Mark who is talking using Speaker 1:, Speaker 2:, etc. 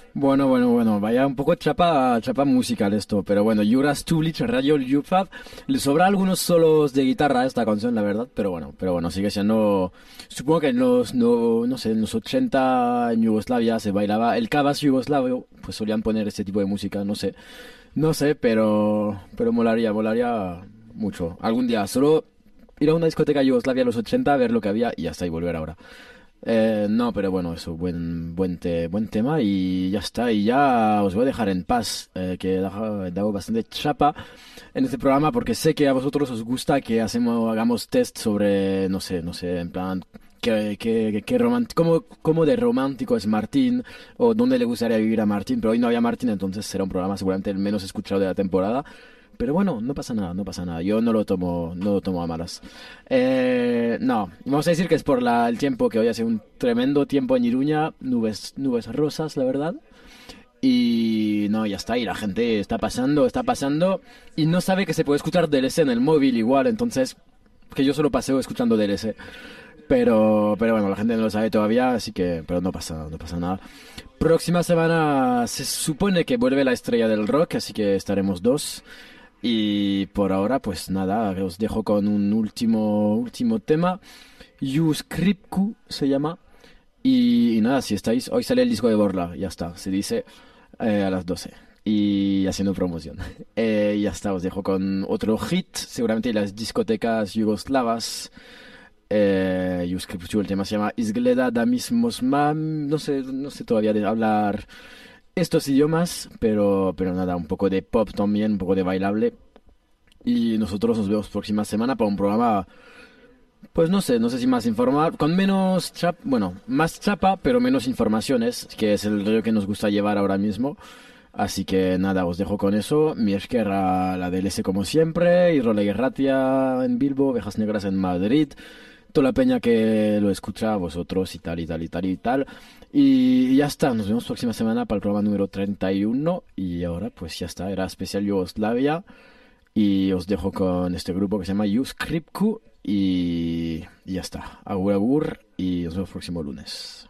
Speaker 1: Bueno, vaya un poco chapa musical esto, pero bueno, Jura Stublic, Radio Ljubfab, le sobra algunos solos de guitarra a esta canción, la verdad, pero bueno, sigue siendo, supongo que en los, no, no sé, en los 80 en Yugoslavia se bailaba, el cabas yugoslavo, pues solían poner este tipo de música, no sé, pero molaría mucho, algún día, solo ir a una discoteca yugoslavia a los 80 a ver lo que había y hasta y volver ahora. No, pero bueno, eso, buen tema y ya está. Y ya os voy a dejar en paz, que he dado bastante chapa en este programa porque sé que a vosotros os gusta que hagamos test sobre, no sé, en plan, cómo de romántico es Martín o dónde le gustaría vivir a Martín, pero hoy no había Martín, entonces será un programa seguramente el menos escuchado de la temporada. Pero bueno, no pasa nada, no pasa nada. Yo no lo tomo a malas. No, vamos a decir que es por el tiempo, que hoy hace un tremendo tiempo en Iruña, nubes rosas, la verdad. Y no, ya está, y la gente está pasando, y no sabe que se puede escuchar DLC en el móvil igual, entonces, que yo solo paseo escuchando DLC. Pero bueno, la gente no lo sabe todavía, así que, pero no pasa nada. Próxima semana se supone que vuelve la estrella del rock, así que estaremos dos. Y por ahora, pues nada, os dejo con un último tema. Yuskripku se llama. Y nada, si estáis, hoy sale el disco de Borla, ya está, se dice a las 12. Y haciendo promoción. Ya está, os dejo con otro hit, seguramente las discotecas yugoslavas. Yuskripku, el tema se llama Izgleda da mismos mam. No sé todavía de hablar estos idiomas, pero nada, un poco de pop también, un poco de bailable. Y nosotros nos vemos próxima semana para un programa, pues no sé si más informar, con menos bueno, más chapa, pero menos informaciones, que es el rollo que nos gusta llevar ahora mismo. Así que nada, os dejo con eso. Mi esquerra, la DLC como siempre, y Role Ratia en Bilbo, Ovejas Negras en Madrid. Toda la peña que lo escucha, vosotros y tal, y tal, y tal, y tal. Y ya está, nos vemos próxima semana para el programa número 31. Y ahora, pues ya está, era especial Yugoslavia. Y os dejo con este grupo que se llama Yuskripku. Y ya está. Agur agur. Y nos vemos el próximo lunes.